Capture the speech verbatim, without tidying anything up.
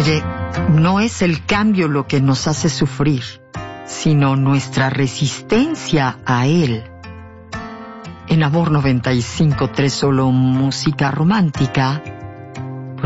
Oye, no es el cambio lo que nos hace sufrir, sino nuestra resistencia a él. En Amor noventa y cinco punto tres, solo música romántica,